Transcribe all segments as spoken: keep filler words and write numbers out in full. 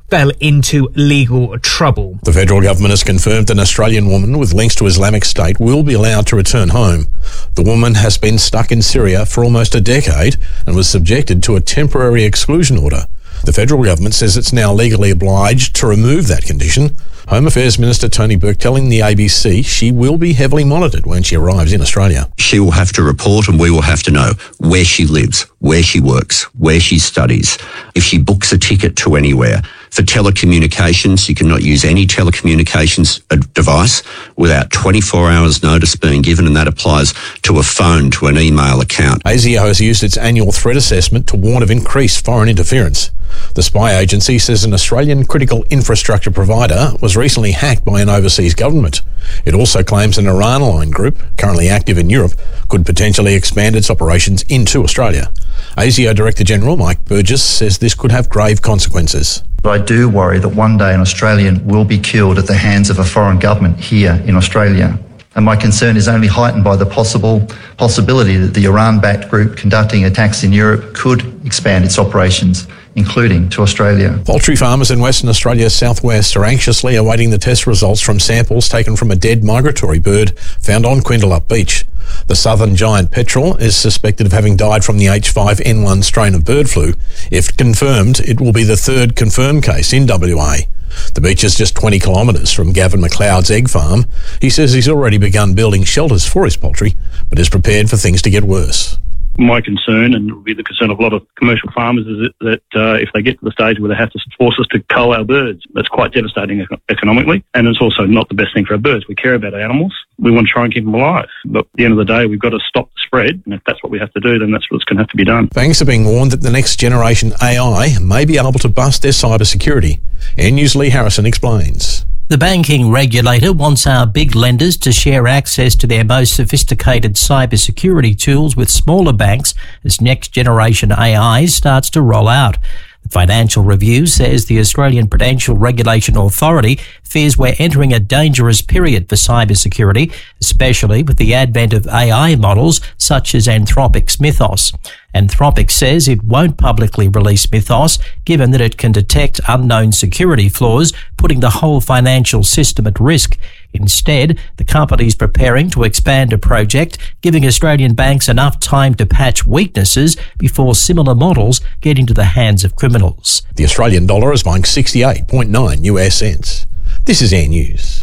fell into legal trouble. The federal government has confirmed an Australian woman with links to Islamic State will be allowed to return home. The woman has been stuck in Syria for almost a decade and was subjected to a temporary exclusion order. The federal government says it's now legally obliged to remove that condition. Home Affairs Minister Tony Burke telling the A B C she will be heavily monitored when she arrives in Australia. She will have to report and we will have to know where she lives, where she works, where she studies, if she books a ticket to anywhere. For telecommunications, you cannot use any telecommunications device without twenty-four hours notice being given, and that applies to a phone, to an email account. ASIO has used its annual threat assessment to warn of increased foreign interference. The spy agency says an Australian critical infrastructure provider was recently hacked by an overseas government. It also claims an Iran-aligned group, currently active in Europe, could potentially expand its operations into Australia. ASIO Director General Mike Burgess says this could have grave consequences. But I do worry that one day an Australian will be killed at the hands of a foreign government here in Australia. And my concern is only heightened by the possible possibility that the Iran-backed group conducting attacks in Europe could expand its operations, including to Australia. Poultry farmers in Western Australia's southwest are anxiously awaiting the test results from samples taken from a dead migratory bird found on Quindalup Beach. The southern giant petrel is suspected of having died from the H five N one strain of bird flu. If confirmed, it will be the third confirmed case in W A. The beach is just twenty kilometres from Gavin McLeod's egg farm. He says he's already begun building shelters for his poultry, but is prepared for things to get worse. My concern, and it will be the concern of a lot of commercial farmers, is that, that uh, if they get to the stage where they have to force us to cull our birds, that's quite devastating econ- economically, and it's also not the best thing for our birds. We care about our animals. We want to try and keep them alive. But at the end of the day, we've got to stop the spread, and if that's what we have to do, then that's what's going to have to be done. Banks are being warned that the next generation A I may be able to bust their cybersecurity. N News' Lee Harrison explains. The banking regulator wants our big lenders to share access to their most sophisticated cybersecurity tools with smaller banks as next generation A I starts to roll out. The Financial Review says the Australian Prudential Regulation Authority fears we're entering a dangerous period for cybersecurity, especially with the advent of A I models such as Anthropic's Mythos. Anthropic says it won't publicly release Mythos, given that it can detect unknown security flaws, putting the whole financial system at risk. Instead, the company's preparing to expand a project, giving Australian banks enough time to patch weaknesses before similar models get into the hands of criminals. The Australian dollar is buying sixty-eight point nine U S cents. This is Air News.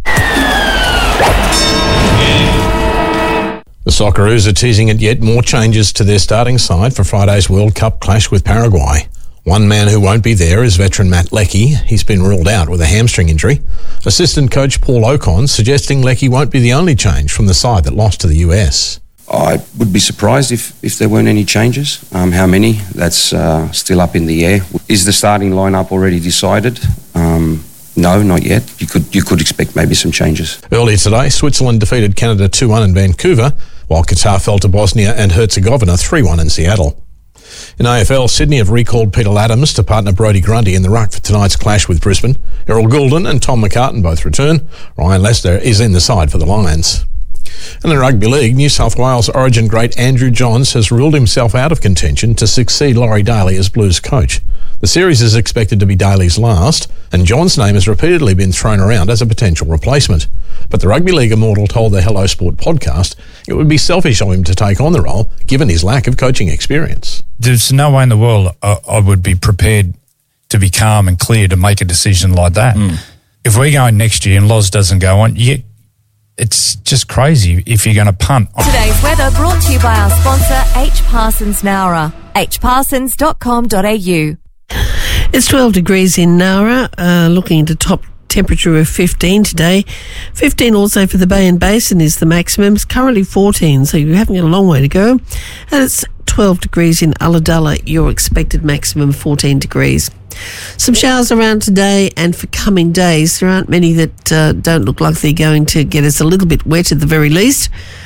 The Socceroos are teasing at yet more changes to their starting side for Friday's World Cup clash with Paraguay. One man who won't be there is veteran Matt Leckie. He's been ruled out with a hamstring injury. Assistant coach Paul Ocon suggesting Leckie won't be the only change from the side that lost to the U S. I would be surprised if, if there weren't any changes. Um, how many? That's uh, still up in the air. Is the starting lineup already decided? Um, no, not yet. You could you could expect maybe some changes. Earlier today, Switzerland defeated Canada two one in Vancouver, while Qatar fell to Bosnia and Herzegovina three one in Seattle. In A F L, Sydney have recalled Peter Ladhams to partner Brodie Grundy in the ruck for tonight's clash with Brisbane. Errol Goulden and Tom McCartan both return. Ryan Lester is in the side for the Lions. And in Rugby League, New South Wales Origin great Andrew Johns has ruled himself out of contention to succeed Laurie Daly as Blues coach. The series is expected to be Daly's last, and John's name has repeatedly been thrown around as a potential replacement. But the Rugby League immortal told the Hello Sport podcast it would be selfish of him to take on the role, given his lack of coaching experience. There's no way in the world I, I would be prepared to be calm and clear to make a decision like that. Mm. If we're going next year and Loz doesn't go on, you, it's just crazy if you're going to punt. Today's weather brought to you by our sponsor, H. Parsons Nowra, h parsons dot com dot a u. It's twelve degrees in Nowra, uh, looking at a top temperature of fifteen today. fifteen also for the Bay and Basin is the maximum. It's currently fourteen, so you're having a long way to go. And it's twelve degrees in Ulladulla, your expected maximum fourteen degrees. Some showers around today and for coming days. There aren't many that uh, don't look like they're going to get us a little bit wet at the very least.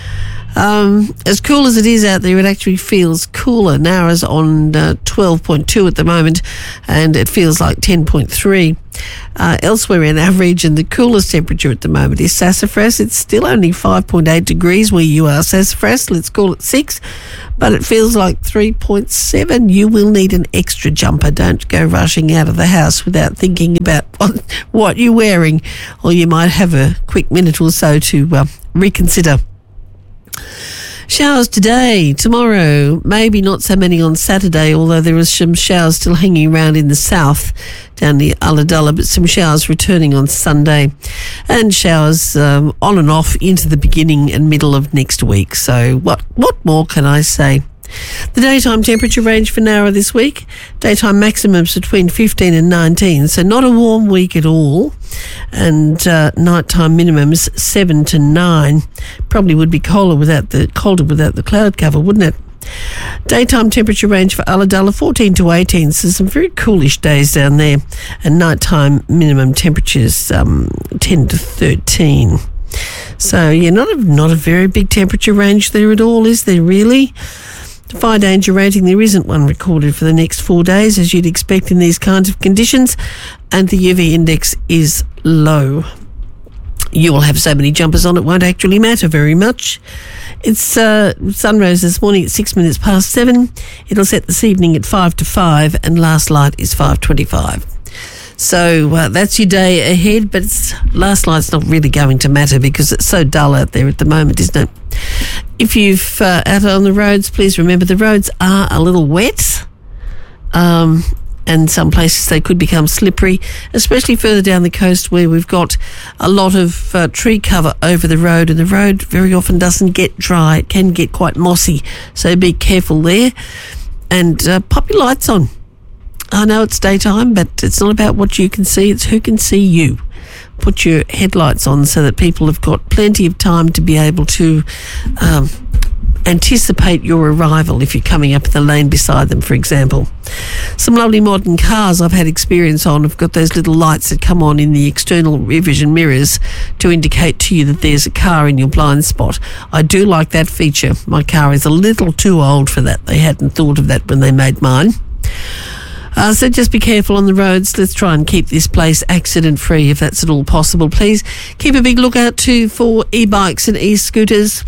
Um, as cool as it is out there, it actually feels cooler. Nowra's on uh, twelve point two at the moment, and it feels like ten point three. Uh, elsewhere in our region, the coolest temperature at the moment is Sassafras. It's still only five point eight degrees where you are, Sassafras. Let's call it six, but it feels like three point seven. You will need an extra jumper. Don't go rushing out of the house without thinking about what, what you're wearing, or you might have a quick minute or so to uh, reconsider. Showers today, tomorrow, maybe not so many on Saturday, although there are some showers still hanging around in the south, down near Ulladulla, but some showers returning on Sunday, and showers um, on and off into the beginning and middle of next week. So what, what more can I say? The daytime temperature range for Nowra this week, daytime maximums between fifteen and nineteen, so not a warm week at all, and uh, nighttime minimums seven to nine. Probably would be colder without the colder without the cloud cover, wouldn't it? Daytime temperature range for Ulladulla fourteen to eighteen, so some very coolish days down there, and nighttime minimum temperatures um, ten to thirteen. So yeah, not a, not a very big temperature range there at all, is there really? Fire danger rating, there isn't one recorded for the next four days, as you'd expect in these kinds of conditions, and the U V index is low. You will have so many jumpers on, it won't actually matter very much. It's uh, sunrise this morning at six minutes past seven. It'll set this evening at five to five, and last light is five twenty-five. So uh, that's your day ahead, but it's, last light's not really going to matter because it's so dull out there at the moment, isn't it? If you've uh, out on the roads, please remember the roads are a little wet, um, and some places they could become slippery, especially further down the coast where we've got a lot of uh, tree cover over the road, and the road very often doesn't get dry. It can get quite mossy, so be careful there, and uh, pop your lights on. I know it's daytime, but it's not about what you can see, it's who can see you. Put your headlights on so that people have got plenty of time to be able to um, anticipate your arrival if you're coming up the lane beside them, for example. Some lovely modern cars I've had experience on have got those little lights that come on in the external rear vision mirrors to indicate to you that there's a car in your blind spot. I do like that feature. My car is a little too old for that. They hadn't thought of that when they made mine. Uh, so just be careful on the roads. Let's try and keep this place accident-free if that's at all possible. Please keep a big lookout too for e-bikes and e-scooters.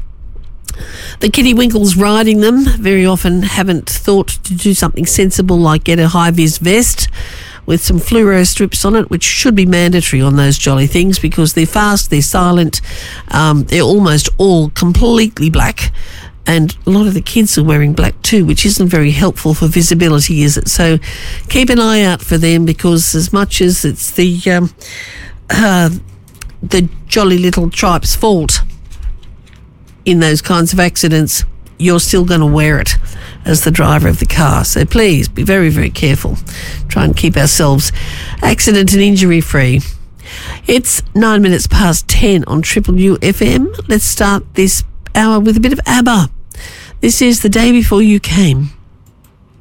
The kittywinkles riding them very often haven't thought to do something sensible like get a high-vis vest with some fluoro strips on it, which should be mandatory on those jolly things because they're fast, they're silent, um, they're almost all completely black. And a lot of the kids are wearing black too, which isn't very helpful for visibility, is it? So keep an eye out for them because as much as it's the um, uh, the jolly little tripe's fault in those kinds of accidents, you're still going to wear it as the driver of the car. So please be very, very careful. Try and keep ourselves accident and injury free. It's nine minutes past ten on Triple U F M. Let's start this hour with a bit of ABBA. This is The Day Before You Came.